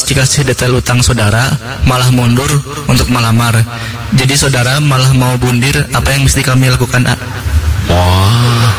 kasih detail utang saudara, malah mundur untuk melamar. Jadi saudara malah mau bundir, apa yang mesti kami lakukan, A? Wah,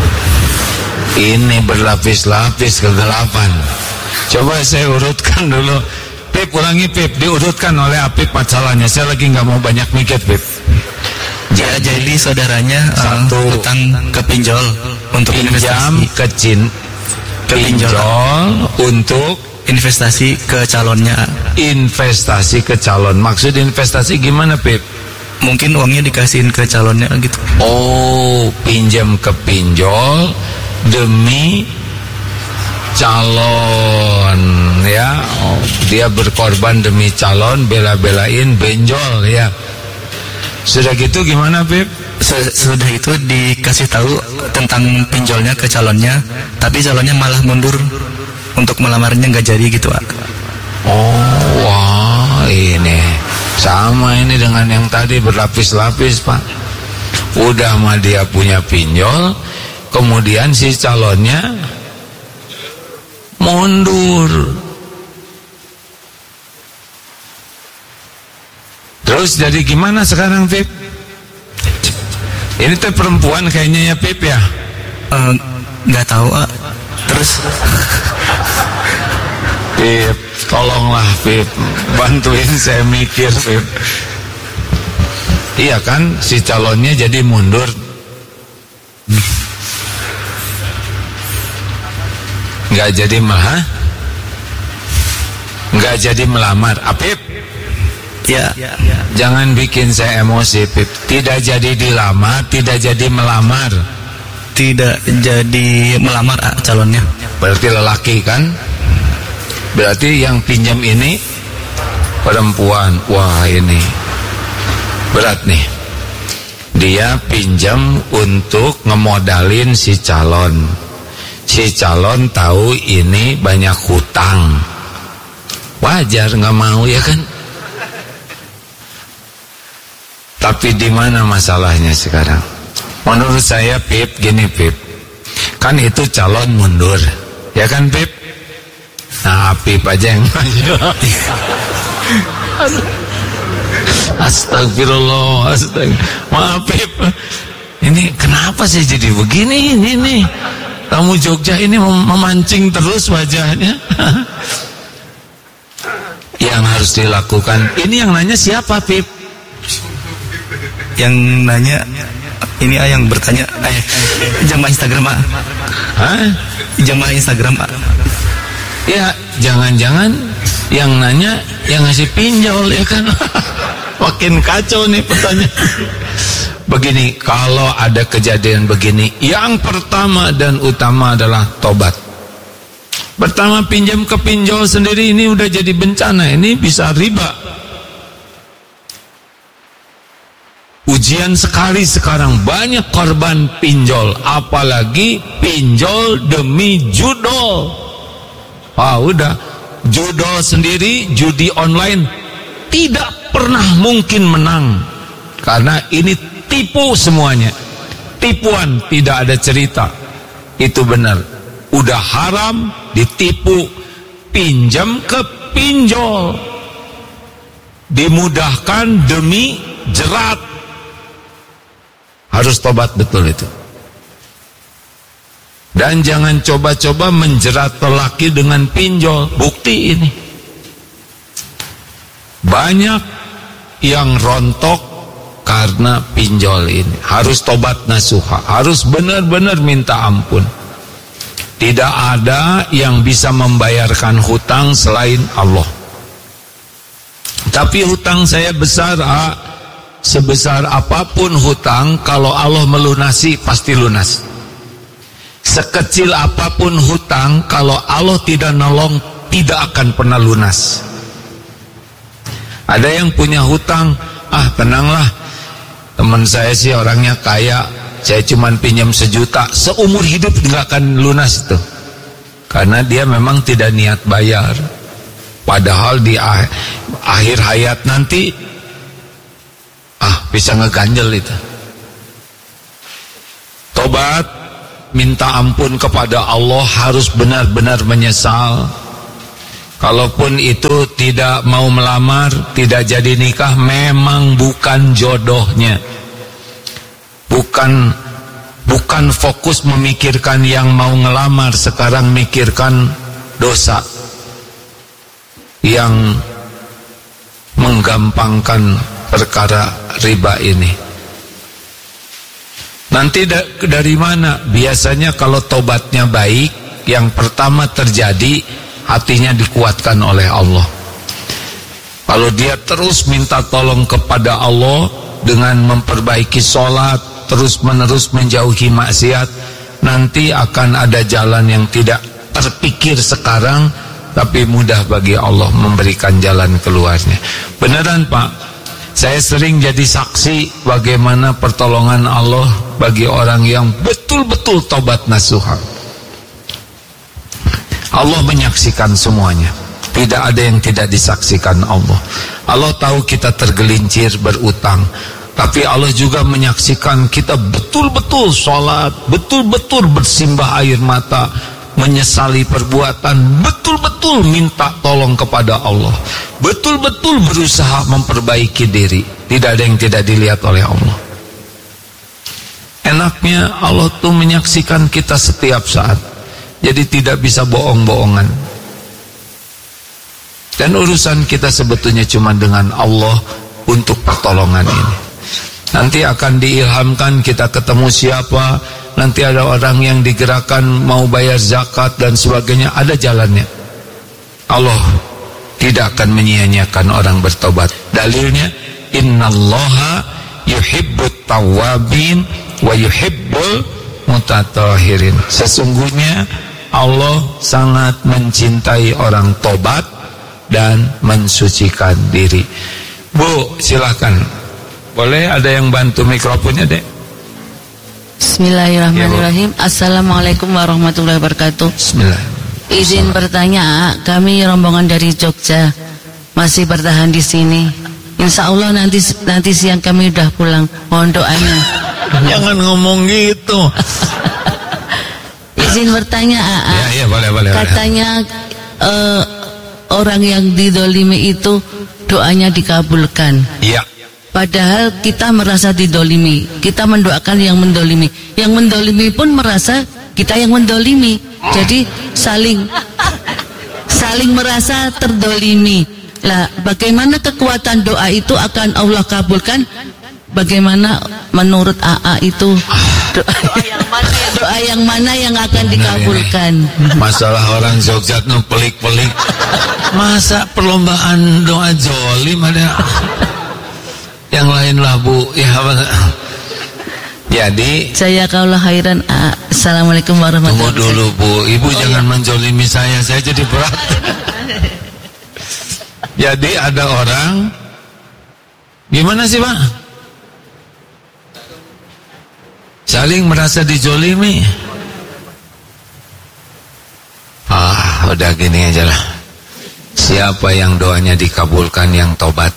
ini berlapis-lapis kegelapan. Coba saya urutkan dulu. Pip, ulangi Pip, diurutkan oleh Apip masalahnya. Saya lagi nggak mau banyak mikir, Pip. Ya, jadi saudaranya utang ke pinjol untuk pinjam investasi. Pinjol untuk investasi ke calonnya. Investasi ke calon. Maksud investasi gimana, Pip? Mungkin uangnya dikasihin ke calonnya gitu. Oh, pinjam ke pinjol demi calon, ya. Oh, dia berkorban demi calon, bela-belain benjol, ya. Sudah gitu gimana, Pip? Sudah itu dikasih tahu tentang pinjolnya ke calonnya, tapi calonnya malah mundur untuk melamarnya, nggak jadi gitu, Pak. Oh, wah, ini sama ini dengan yang tadi, berlapis-lapis, Pak. Udah mah dia punya pinjol, kemudian si calonnya mundur. Terus jadi gimana sekarang, Pip? Ini teh perempuan kayaknya ya, Pip, ya? Nggak tahu, terus Pip, tolonglah Pip, bantuin saya mikir, Pip. Iya kan, si calonnya jadi mundur. Nggak jadi malah, nggak jadi melamar, Pip. Ya. Jangan bikin saya emosi, Pip. Tidak jadi dilamar, tidak jadi melamar. Tidak jadi melamar, calonnya. Berarti lelaki kan? Berarti yang pinjam ini perempuan. Wah, ini berat nih. Dia pinjam untuk ngemodalin si calon. Si calon tahu ini banyak hutang. Wajar nggak mau, ya kan? Tapi di mana masalahnya sekarang? Menurut saya, Pip, gini, Pip. Kan itu calon mundur, ya kan, Pip? Nah, Pip aja yang maju. Astagfirullah, maaf, Pip. Ini kenapa sih jadi begini ini nih? Tamu Jogja ini memancing terus wajahnya. Yang harus dilakukan, ini yang nanya siapa, Pip? Yang nanya ini, yang bertanya jamaah Instagram, Hah? Jamaah Instagram, Ya, jangan-jangan yang nanya yang ngasih pinjol, ya kan? Makin kacau nih pertanyaan. Begini, kalau ada kejadian begini, yang pertama dan utama adalah tobat. Pertama, pinjam ke pinjol sendiri ini udah jadi bencana, ini bisa riba. Ujian sekali sekarang, banyak korban pinjol, apalagi pinjol demi judol. Udah, judol sendiri, judi online tidak pernah mungkin menang, karena ini tipu semuanya. Tipuan, tidak ada cerita. Itu benar, udah haram, ditipu. Pinjam ke pinjol, dimudahkan demi jerat. Harus tobat betul itu. Dan jangan coba-coba menjerat lelaki dengan pinjol. Bukti ini, banyak yang rontok karena pinjol ini. Harus tobat nasuha, harus benar-benar minta ampun. Tidak ada yang bisa membayarkan hutang selain Allah. Tapi hutang saya besar, sebesar apapun hutang, kalau Allah melunasi pasti lunas. Sekecil apapun hutang, kalau Allah tidak nolong tidak akan pernah lunas. Ada yang punya hutang, tenanglah, teman saya sih orangnya kaya, saya cuman pinjam 1 juta, seumur hidup nggak akan lunas itu, karena dia memang tidak niat bayar. Padahal di akhir hayat nanti bisa ngeganjel itu. Tobat, minta ampun kepada Allah, harus benar-benar menyesal. Kalaupun itu tidak mau melamar, tidak jadi nikah, memang bukan jodohnya. Bukan fokus memikirkan yang mau ngelamar, sekarang mikirkan dosa yang menggampangkan perkara riba ini. Nanti dari mana? Biasanya kalau tobatnya baik, yang pertama terjadi, hatinya dikuatkan oleh Allah. Kalau dia terus minta tolong kepada Allah dengan memperbaiki sholat, terus menerus menjauhi maksiat, nanti akan ada jalan yang tidak terpikir sekarang, tapi mudah bagi Allah memberikan jalan keluarnya. Beneran Pak, saya sering jadi saksi bagaimana pertolongan Allah bagi orang yang betul-betul tobat nasuha. Allah menyaksikan semuanya. Tidak ada yang tidak disaksikan Allah. Allah tahu kita tergelincir berutang, tapi Allah juga menyaksikan kita betul-betul sholat, betul-betul bersimbah air mata, menyesali perbuatan, betul-betul minta tolong kepada Allah, betul-betul berusaha memperbaiki diri. Tidak ada yang tidak dilihat oleh Allah. Enaknya Allah tuh menyaksikan kita setiap saat. Jadi tidak bisa bohong-bohongan. Dan urusan kita sebetulnya cuma dengan Allah untuk pertolongan ini. Nanti akan diilhamkan kita ketemu siapa, nanti ada orang yang digerakkan mau bayar zakat dan sebagainya, ada jalannya. Allah tidak akan menyia-nyiakan orang bertobat. Dalilnya, innallaha yuhibbut tawwabin wa yuhibbul mutatahhirin. Sesungguhnya Allah sangat mencintai orang tobat dan mensucikan diri. Bu, silakan. Boleh ada yang bantu mikrofonnya, Dek? Bismillahirrahmanirrahim. Assalamualaikum warahmatullahi wabarakatuh. Bismillah. Izin bertanya, kami rombongan dari Jogja masih bertahan di sini. Insya Allah nanti siang kami udah pulang. Mohon doanya. Jangan ngomong gitu. Izin bertanya, Ya, boleh. Katanya orang yang didolimi itu doanya dikabulkan. Iya. Padahal kita merasa didolimi, kita mendoakan yang mendolimi. Yang mendolimi pun merasa kita yang mendolimi. Jadi saling merasa terdolimi. Lah, bagaimana kekuatan doa itu akan Allah kabulkan? Bagaimana menurut AA itu doa yang mana yang akan dikabulkan? Masalah orang Jogja tuh pelik-pelik. Masa perlombaan doa zolim ada? Yang lain lah Bu. Ya, jadi saya kaulah khairan. Assalamualaikum warahmatullahi wabarakatuh. Tunggu dulu Bu, Ibu jangan menzolimi saya jadi berat. Jadi ada orang, gimana sih Pak? Saling merasa dijolimi. Udah gini aja lah. Siapa yang doanya dikabulkan, yang tobat.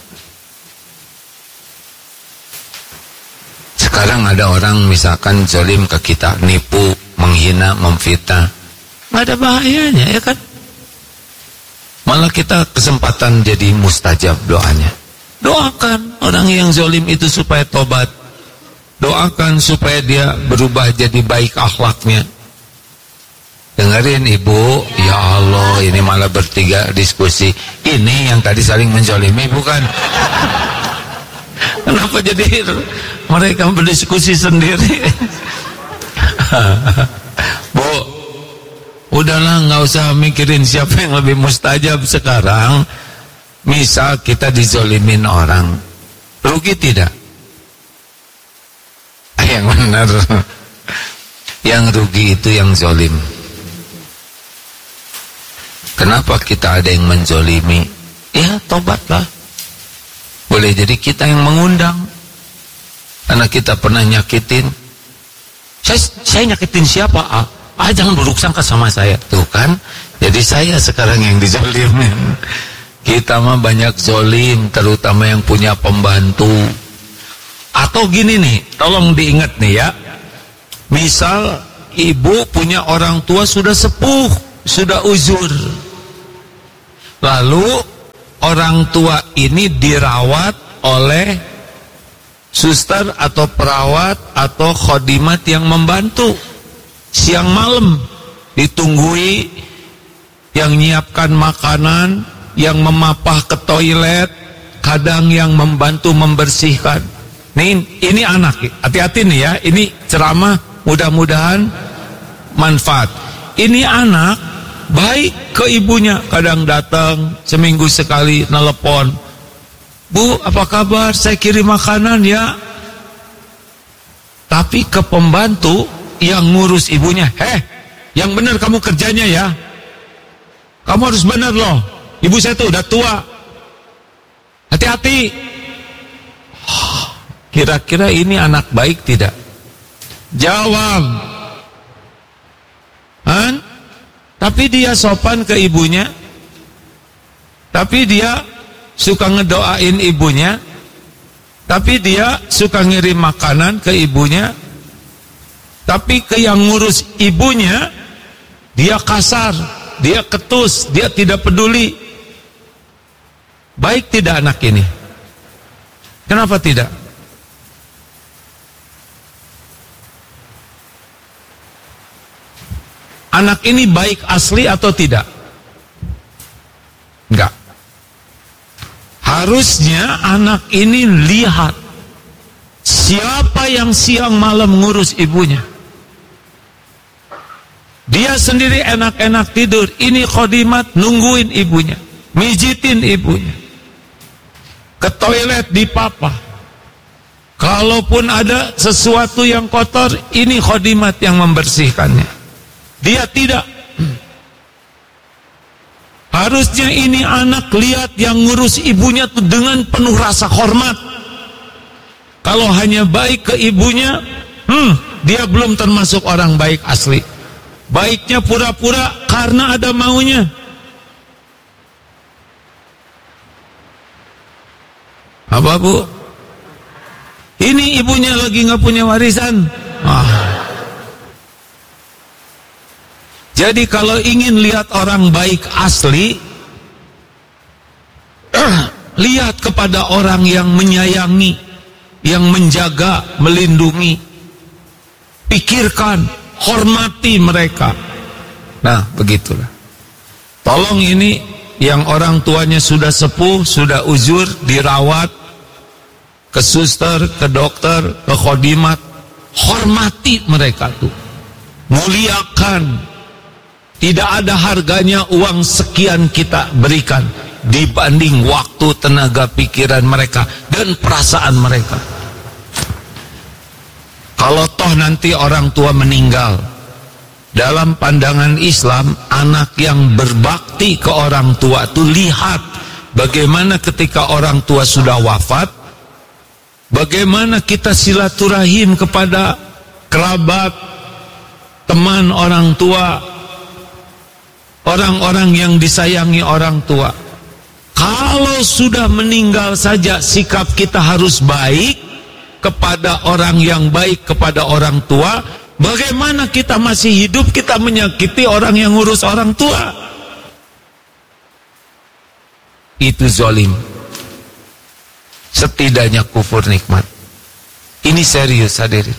Sekarang ada orang misalkan zolim ke kita, nipu, menghina, memfitnah, nggak ada bahayanya ya kan? Malah kita kesempatan jadi mustajab doanya. Doakan orang yang zolim itu supaya tobat. Doakan supaya dia berubah jadi baik akhlaknya. Dengerin Ibu, ya Allah, ini malah bertiga diskusi. Ini yang tadi saling menzolimi bukan? Kenapa jadi mereka berdiskusi sendiri? Bu, udahlah, nggak usah mikirin siapa yang lebih mustajab sekarang. Misal kita dizolimin orang, rugi tidak? Yang benar, yang rugi itu yang zolim. Kenapa kita ada yang menzolimi? Ya tobatlah. Boleh jadi kita yang mengundang, karena kita pernah nyakitin. Saya nyakitin siapa? Jangan buruk sangka sama saya. Tuh kan, jadi saya sekarang yang dizolimin. Kita mah banyak zolim, terutama yang punya pembantu. Atau gini nih, tolong diingat nih ya. Misal ibu punya orang tua sudah sepuh, sudah uzur. Lalu orang tua ini dirawat oleh suster atau perawat atau khodimat yang membantu. Siang malam ditunggui, yang nyiapkan makanan, yang memapah ke toilet, kadang yang membantu membersihkan. Ini anak, hati-hati nih ya, ini ceramah mudah-mudahan manfaat. Ini anak baik ke ibunya, kadang datang seminggu sekali nelepon, "Bu, apa kabar? Saya kirim makanan ya." Tapi ke pembantu yang ngurus ibunya, yang benar kamu kerjanya ya, kamu harus benar loh, ibu saya tuh udah tua, hati-hati. Kira-kira ini anak baik tidak? Jawab. Tapi dia sopan ke ibunya, tapi dia suka ngedoain ibunya, tapi dia suka ngirim makanan ke ibunya, tapi ke yang ngurus ibunya dia kasar, dia ketus, dia tidak peduli. Baik tidak anak ini? Kenapa tidak? Anak ini baik asli atau tidak? Enggak. Harusnya anak ini lihat siapa yang siang malam ngurus ibunya. Dia sendiri enak-enak tidur, ini khodimat nungguin ibunya, mijitin ibunya, ke toilet dipapah. Kalaupun ada sesuatu yang kotor, ini khodimat yang membersihkannya. Dia tidak. Harusnya ini anak lihat yang ngurus ibunya tuh dengan penuh rasa hormat. Kalau hanya baik ke ibunya, dia belum termasuk orang baik asli. Baiknya pura-pura karena ada maunya. Apa bu? Ini ibunya lagi nggak punya warisan. Jadi kalau ingin lihat orang baik asli, lihat kepada orang yang menyayangi, yang menjaga, melindungi. Pikirkan, hormati mereka. Nah, begitulah. Tolong ini yang orang tuanya sudah sepuh, sudah uzur, dirawat, ke suster, ke dokter, ke khodimat, hormati mereka tuh. Muliakan. Tidak ada harganya uang sekian kita berikan dibanding waktu, tenaga, pikiran mereka dan perasaan mereka. Kalau toh nanti orang tua meninggal, dalam pandangan Islam, anak yang berbakti ke orang tua itu lihat bagaimana ketika orang tua sudah wafat, bagaimana kita silaturahim kepada kerabat, teman orang tua, orang-orang yang disayangi orang tua. Kalau sudah meninggal saja sikap kita harus baik kepada orang yang baik kepada orang tua. Bagaimana kita masih hidup kita menyakiti orang yang ngurus orang tua? Itu zalim. Setidaknya kufur nikmat. Ini serius hadirin.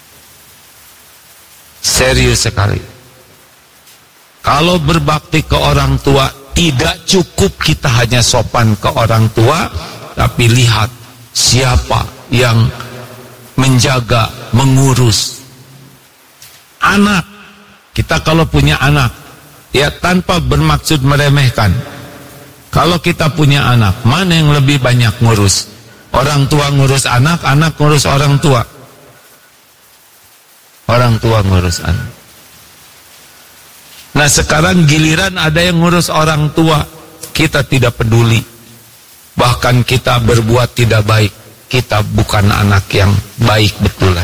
Serius sekali. Kalau berbakti ke orang tua, tidak cukup kita hanya sopan ke orang tua, tapi lihat siapa yang menjaga, mengurus. Anak, kita kalau punya anak, ya tanpa bermaksud meremehkan. Kalau kita punya anak, mana yang lebih banyak ngurus? Orang tua ngurus anak, anak ngurus orang tua. Orang tua ngurus anak. Nah sekarang giliran ada yang ngurus orang tua, kita tidak peduli. Bahkan kita berbuat tidak baik. Kita bukan anak yang baik betulan.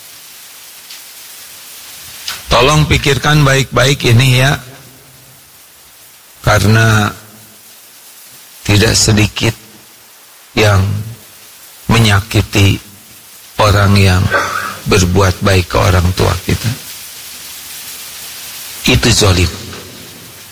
Tolong pikirkan baik-baik ini ya. Karena tidak sedikit yang menyakiti orang yang berbuat baik ke orang tua kita. Itu zalim.